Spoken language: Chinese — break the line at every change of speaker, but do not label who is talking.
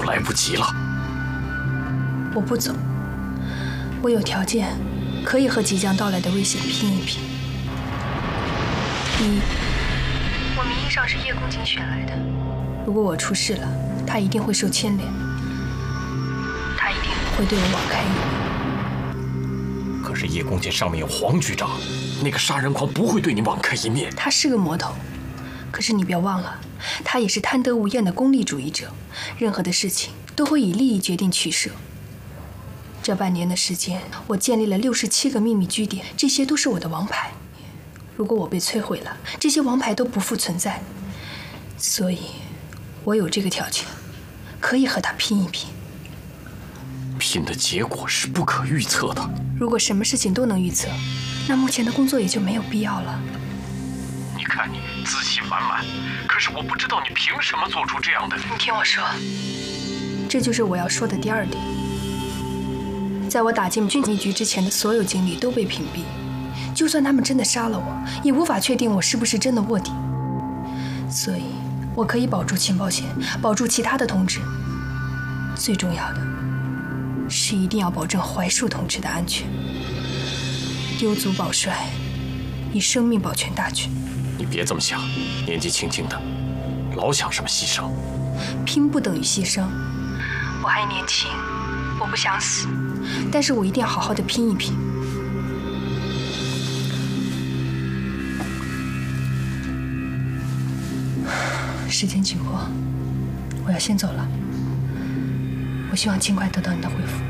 来不及了。
我不走，我有条件，可以和即将到来的危险拼一拼。一，我名义上是叶公瑾选来的，如果我出事了，他一定会受牵连，他一定会对我网开一面。
可是叶公瑾上面有黄局长，那个杀人狂不会对你网开一面。
他是个魔头，可是你别忘了，他也是贪得无厌的功利主义者，任何的事情都会以利益决定取舍。这半年的时间，我建立了67个秘密据点，这些都是我的王牌。如果我被摧毁了，这些王牌都不复存在。所以，我有这个条件，可以和他拼一拼。
拼的结果是不可预测的。
如果什么事情都能预测，那目前的工作也就没有必要了。
你看你自信满满，可是我不知道你凭什么做出这样的。
你听我说，这就是我要说的第二点。在我打进军情局之前的所有经历都被屏蔽，就算他们真的杀了我，也无法确定我是不是真的卧底。所以，我可以保住情报线，保住其他的同志。最重要的是，一定要保证槐树同志的安全。丢卒保帅，以生命保全大局。
你别这么想，年纪轻轻的，老想什么牺牲？
拼不等于牺牲。我还年轻，我不想死，但是我一定要好好的拼一拼。时间紧迫，我要先走了。我希望尽快得到你的回复。